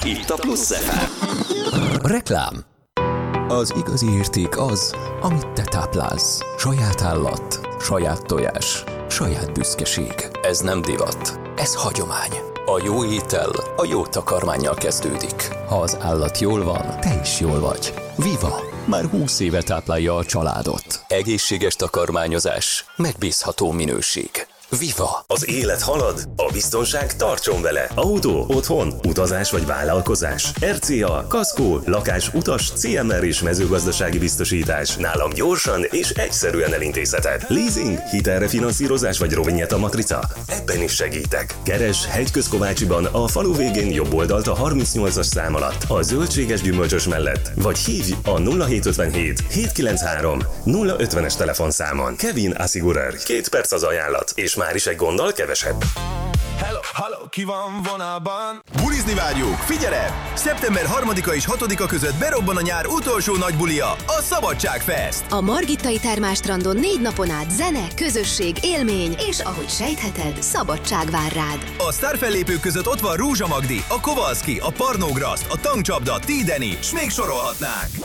Itt a Plusz FM. Reklám. Az igazi érték az, amit te táplálsz. Saját állat, saját tojás, saját büszkeség. Ez nem divat, ez hagyomány. A jó étel a jó takarmánnyal kezdődik. Ha az állat jól van, te is jól vagy. Viva! Már 20 éve táplálja a családot. Egészséges takarmányozás, megbízható minőség. Viva! Az élet halad, a biztonság tartson vele. Autó, otthon, utazás vagy vállalkozás. RCA, kaszkó, lakás, utas, CMR és mezőgazdasági biztosítás. Nálam gyorsan és egyszerűen elintézheted. Leasing, hitelre finanszírozás vagy rovinyeta matrica. Ebben is segítek. Keres Hegyközkovácsiban a falu végén jobb oldalt a 38-as szám alatt, a zöldséges gyümölcsös mellett. Vagy hívj a 0757 793 050-es telefonszámon. Kevin Assigurer, 2 perc az ajánlat, és már is egy gonddal kevesebb. Hello, ki van vonalban? Bulizni várjuk! Figyelem! Szeptember 3-a és 6-a között berobban a nyár utolsó nagy bulia, a Szabadságfest! A Margittai Termálstrandon 4 napon át zene, közösség, élmény, és ahogy sejtheted, szabadság vár rád. A sztárfellépők között ott van Rózsa Magdi, a Kovalszki, a Parnógraszt, a Tankcsapda, Tideni, s még sorolhatnánk!